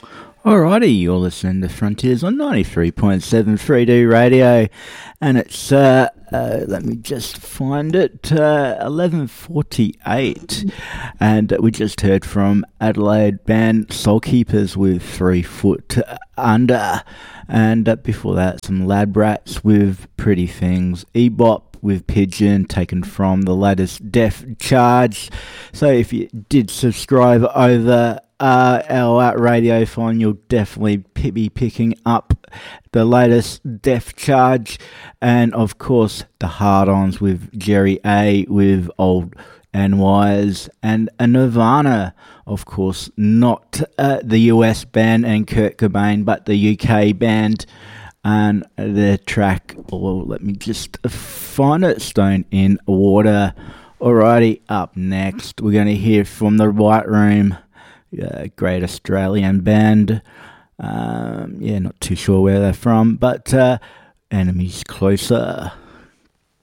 Alrighty, you're listening to Frontiers on 93.7 3D Radio, and it's, let me just find it, 11:48, and we just heard from Adelaide band Soulkeepers with 3 Foot Under, and before that some Lab Rats with Pretty Things, Ebop with Pigeon, taken from the latest Def Charge. So if you did subscribe over our radio phone, you'll definitely be picking up the latest Def Charge, and of course the Hard-Ons with Jerry A with Old and Wise, and a Nirvana, of course, not the US band and Kurt Cobain, but the UK band, and their track, let me just find it, Stone in Water. Alrighty, up next we're going to hear from the White Room, great Australian band. Not too sure where they're from, but Enemies Closer.